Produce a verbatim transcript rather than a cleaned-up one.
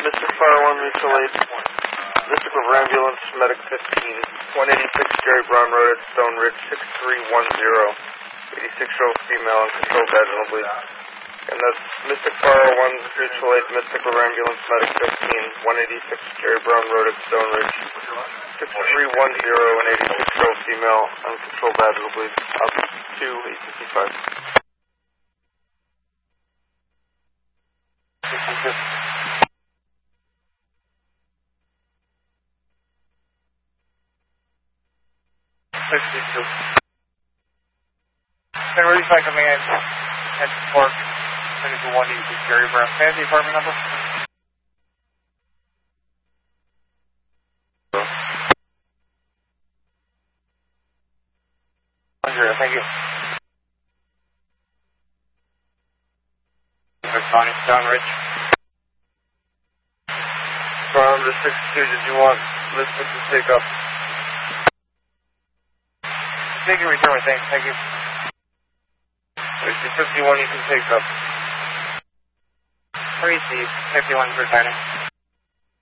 Mystic Fire one, Mutual Aid. Mystic River Ambulance, Medic fifteen, one eighty-six Jerry Brown Road at Stone Ridge, six three one zero. eighty-six-year-old female on control vaginal bleed. And that's Mystic Fire one, Mutual Aid, Mystic River Ambulance, Medic fifteen, one eighty-six Jerry Brown Road at Stone Ridge, six three one zero, and eighty-six-year-old female on control vaginal bleed. Up to eight fifty-five. sixty-two. Ten ready by command. ten support. twenty-two one eighty-six Jerry Brown. Fancy apartment number? one zero, thank you. County, Stone Ridge. From the sixty-two, did you want Mystic to take up? Take your return, thanks, thank you. fifty-one, you can take up. Receive, fifty-one for returning.